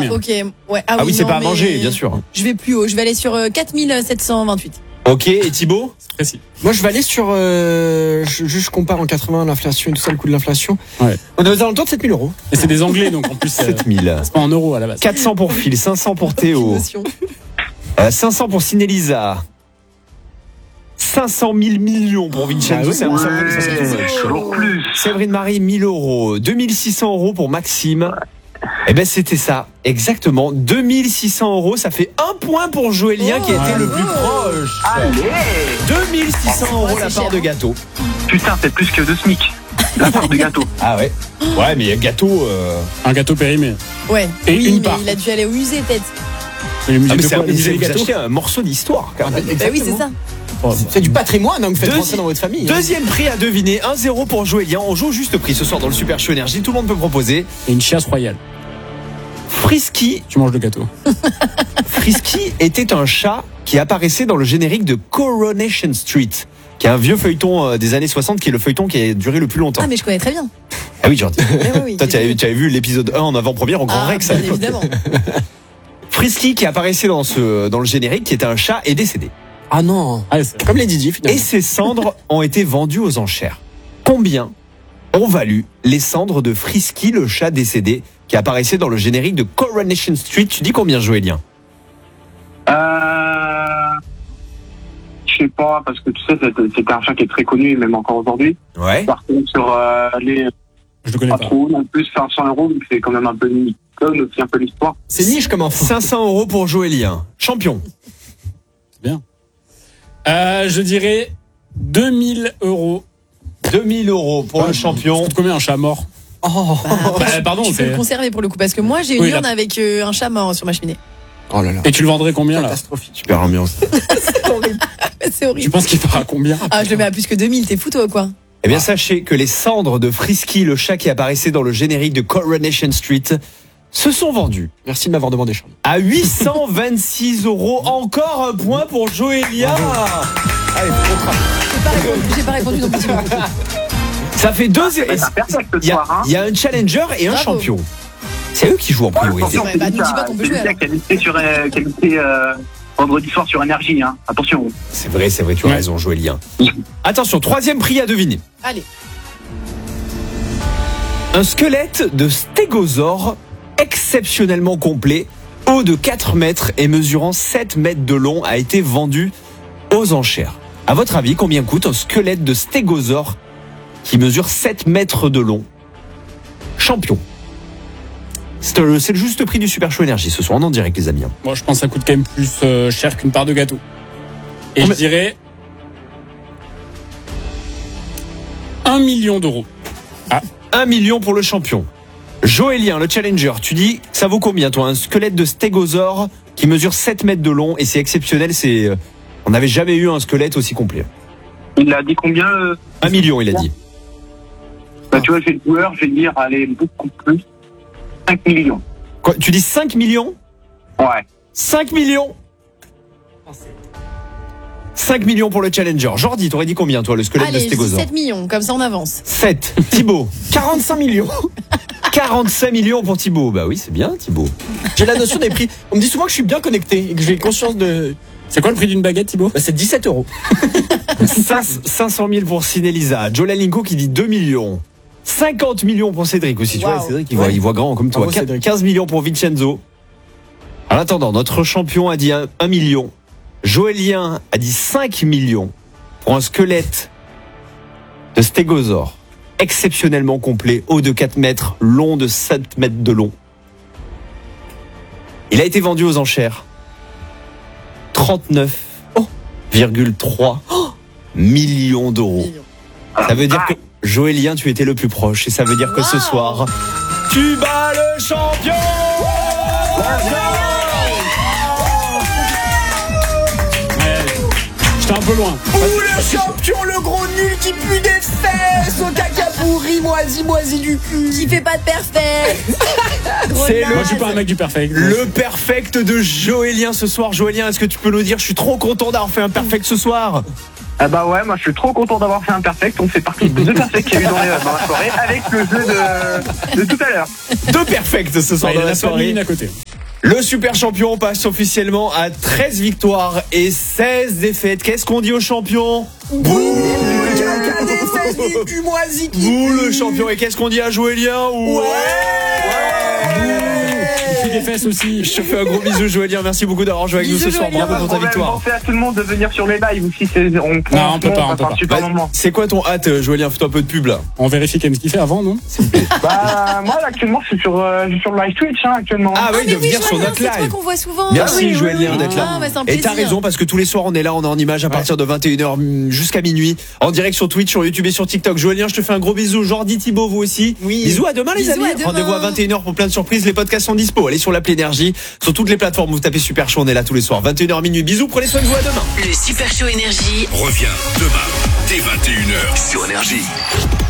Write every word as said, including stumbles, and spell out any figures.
combien ? Ok, ouais. Ah, Ah oui, oui, c'est non, pas à mais manger, bien sûr. Je vais plus haut, je vais aller sur euh, quatre mille sept cent vingt-huit. Ok, et Thibaut ? C'est précis. Moi, je vais aller sur. Euh, je, je compare en quatre-vingts l'inflation et tout ça, le coût de l'inflation. Ouais. On est aux alentours de sept mille euros. Et c'est des Anglais, donc en plus, euh, sept mille. c'est pas en euros à la base. quatre cents pour Phil, cinq cents pour Théo, euh, cinq cents pour Cinélisa, cinq cent mille millions pour Vincenzo, Ah oui, c'est un ouais, ça fait- ça fait too much. toujours plus. Séverine Marie, mille euros, deux mille six cents euros pour Maxime. Eh ben c'était ça, exactement, deux mille six cents euros, ça fait un point pour Joëlien qui a été le plus proche. Allez, deux mille six cents euros Ouais, la c'est part cher, de hein. gâteau. putain, c'est plus que deux SMIC. La part de gâteau. Ah ouais. Ouais, mais gâteau. Euh... Un gâteau périmé. Ouais. Et oui, une mais part. il a dû aller au musée, peut-être. Le musée Ah, mais de c'est quoi ? un, Le musée des vous gâteaux. achetez un morceau d'histoire quand même. Bah oui, c'est ça. C'est du patrimoine, hein, vous faites Deuxi- rentrer dans votre famille. hein. Deuxième prix à deviner, un zéro pour Joëlien. On joue au juste prix ce soir dans le Super Show Énergie. Tout le monde peut proposer. Et une chiasse royale. Frisky. Tu manges le gâteau. Frisky était un chat qui apparaissait dans le générique de Coronation Street, qui est un vieux feuilleton euh, des années soixante, qui est le feuilleton qui a duré le plus longtemps. Ah, mais je connais très bien. Ah oui, Jordi. Mais oui, oui, Toi, tu j'ai avais, vu. tu avais vu l'épisode un en avant-première au Grand Ah, Rex à bien l'époque. évidemment. Frisky qui apparaissait dans, ce, dans le générique, qui était un chat, est décédé. Ah non. Ah, c'est- Comme les Didi, finalement. Et ses cendres ont été vendues aux enchères. Combien ont valu les cendres de Frisky, le chat décédé, qui apparaissait dans le générique de Coronation Street? Tu dis combien, Joëlien? Euh... Je sais pas, parce que tu sais, c'était c'était un chat qui est très connu, même encore aujourd'hui. Ouais. Par contre, sur euh, les Je le connais pas pas. trop, non plus, cinq cents euros, donc c'est quand même un peu une icône, aussi un peu l'histoire. C'est niche comme info. cinq cents euros pour Joëlien. Champion. Euh, je dirais deux mille euros. deux mille euros pour le Ça champion. coûte combien un chat mort ? Oh, Bah, pardon, Tu peux c'est. le conserver pour le coup, parce que moi, j'ai une Oui, urne là. avec euh, un chat mort sur ma cheminée. oh là là. Et tu le vendrais combien là ? Catastrophique. Super ambiance. C'est horrible. C'est Tu horrible. penses qu'il fera combien ? Ah, je le mets à plus que deux mille, t'es fou toi, quoi. Eh bien, sachez que les cendres de Frisky, le chat qui apparaissait dans le générique de Coronation Street, se sont vendues Merci de m'avoir demandé, Charles. à huit cent vingt-six euros. Encore un point pour Joëlia. Allez, faut qu'on J'ai pas répondu, j'ai pas répondu non plus. Ça fait deux zéro. C'est perfect ce Il y, a- soir, hein. il y a un challenger et un Bravo. champion. C'est eux qui jouent en priorité. Ouais, bah, nous dis pas qu'on peut jouer, alors. Qualité sur euh, qualité euh, vendredi soir sur énergie, hein. Attention. C'est vrai, c'est vrai, tu as Ouais. raison, Joëlien. Attention, troisième prix à deviner. Allez. Un squelette de stégosaure exceptionnellement complet, haut de quatre mètres et mesurant sept mètres de long, a été vendu aux enchères. À votre avis, combien coûte un squelette de stégosaure qui mesure sept mètres de long? Champion. C'est euh, c'est le juste prix du Super Show Énergie ce soir, on en direct, les amis. Moi, je pense que ça coûte quand même plus euh, cher qu'une part de gâteau. Et Oh, je mais- dirais un million d'euros. Un million pour le champion. Joëlien, le challenger, tu dis, ça vaut combien, toi? Un squelette de stégosaure qui mesure sept mètres de long et c'est exceptionnel, c'est, euh, on n'avait jamais eu un squelette aussi complet. Il a dit combien euh, Un million, il a dit. bah, tu vois, j'ai le joueur, je vais dire, allez, beaucoup plus. cinq millions. Quoi, tu dis cinq millions? Ouais. cinq millions? cinq millions pour le challenger. Jordi, t'aurais dit combien, toi, le squelette Allez, de je dis stégosaure? sept millions, comme ça on avance. sept. Thibaut. quarante-cinq millions. quarante-cinq millions pour Thibaut. Bah oui, c'est bien, Thibaut. J'ai la notion des prix. On me dit souvent que je suis bien connecté et que j'ai conscience de. C'est quoi le prix d'une baguette, Thibaut ? Bah, c'est dix-sept euros. cinq cent mille pour Cinélisa. Jola-Linko qui dit deux millions. cinquante millions pour Cédric aussi. Tu Wow. vois, Cédric, il voit, Ouais. il voit grand comme toi. Bravo, Cédric. quinze millions pour Vincenzo. En attendant, notre champion a dit un million. Joëlien a dit cinq millions pour un squelette de stégosaure exceptionnellement complet, haut de quatre mètres, long de sept mètres de long. Il a été vendu aux enchères trente-neuf virgule trois millions d'euros. Ça veut dire que Joëlien, tu étais le plus proche et ça veut dire que ce Wow. soir, tu bats le champion. J'étais un peu loin. Ouh, le champion, le gros nul qui pue des fesses au caca pourri, moisi, moisi du cul. Qui fait pas de perfect. C'est le- Moi, je suis pas un mec du perfect. Le perfect de Joëlien ce soir. Joëlien, est-ce que tu peux nous dire, je suis trop content d'avoir fait un perfect ce soir. Ah bah ouais, moi je suis trop content d'avoir fait un perfect. On fait partie des deux perfects qu'il y a eu dans, les, dans la soirée avec le jeu de, de tout à l'heure. Deux perfects ce soir Ouais, il dans a la la famille soirée. une à côté. Le super champion passe officiellement à treize victoires et seize défaites. Qu'est-ce qu'on dit aux champions? Bouh, caca des fesses, ni du moisi qui Vous pue. le champion. Et qu'est-ce qu'on dit à Joëlien? Ouais, Il fait des fesses aussi. Je te fais un gros bisou Joëlien, merci beaucoup d'avoir joué avec nous Bisous, ce soir, Joëlien. bravo pour ta victoire. Pensez à tout le monde de venir sur les lives aussi. C'est, on, Non, on peut pas, on peut passe pas. un super Bah, moment. c'est quoi ton hâte Joëlien? Fais-toi un peu de pub là. On vérifie quand même ce qu'il fait avant, non? Bah, moi, là, actuellement, je suis sur, euh, je suis sur le live Twitch, hein, actuellement. Ah oui, mais de venir Joëlien, sur notre c'est toi live. qu'on voit souvent. Merci Ah oui, oui, Joëlien oui. d'être là. Ah, bah, c'est un Et t'as plaisir. raison parce que tous les soirs on est là, on est en image à partir de vingt et une heures jusqu'à minuit, en direct sur Twitch, sur YouTube et sur TikTok. Joëlien, je te fais un gros bisou. Jordi, Thibaut, vous aussi. Oui. Bisous, à demain les Bisous, amis. à demain. Rendez-vous à vingt et une heures pour plein de surprises. Les podcasts sont dispo. Allez sur l'appli Énergie, sur toutes les plateformes. Vous tapez Super Show, on est là tous les soirs. vingt et une heures minuit. Bisous, prenez soin de vous, à demain. Le Super Show Énergie. Revient demain dès vingt et une heures sur Énergie.